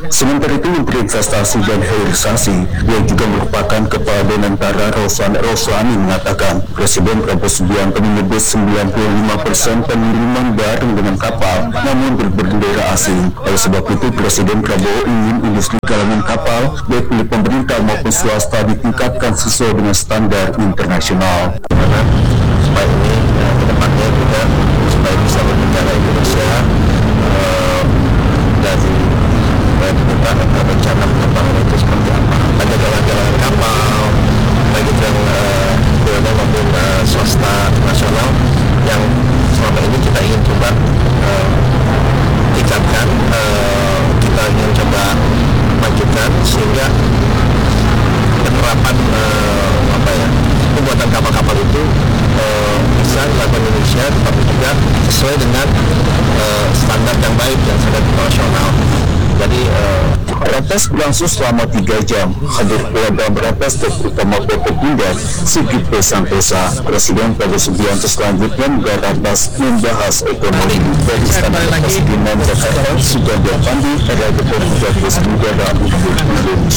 Sementara itu, Menteri Investasi dan Hilirisasi yang juga merupakan Kepala Denantara Roslani mengatakan Presiden Prabowo Subianto menyebut 95% pengiriman barang dengan kapal namun berbendera asing. Oleh sebab itu, Presiden Prabowo ingin industri galangan kapal baik milik pemerintah maupun swasta ditingkatkan sesuai dengan standar internasional. Supaya ini kedepannya juga supaya bisa berbicara Indonesia dari kita rencana pengembangan itu seperti apa. Ada galangan kapal baik itu yang BUMN maupun swasta nasional yang selama ini kita ingin coba tingkatkan, kita ingin coba majukan sehingga penerapan pembuatan kapal-kapal itu bisa dilakukan Indonesia, tetapi juga sesuai dengan standar yang baik dan standar internasional. Jadi ratas berlangsung selama 3 jam. Hadir pula dalam ratas Direktur Utama PT Pindad Zulkifli Santosa. Presiden Prabowo Subianto selanjutnya menggelar ratas membahas ekonomi. Dari Istana Kepresidenan Jakarta, Suganda Pandi, era Republik Indonesia.